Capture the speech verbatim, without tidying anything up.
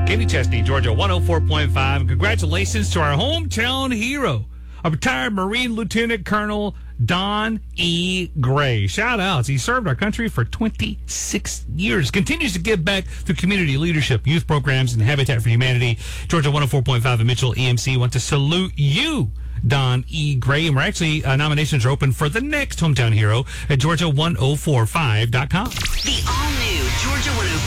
Kenny Chesney, Georgia one oh four point five. Congratulations to our hometown hero, a retired Marine Lieutenant Colonel Don E. Gray. Shout outs. He served our country for twenty-six years. Continues to give back through community leadership, youth programs, and Habitat for Humanity. Georgia one oh four point five and Mitchell E M C want to salute you, Don E. Gray. And we're actually, uh, nominations are open for the next hometown hero at Georgia one oh four five dot com. The all-new Georgia one oh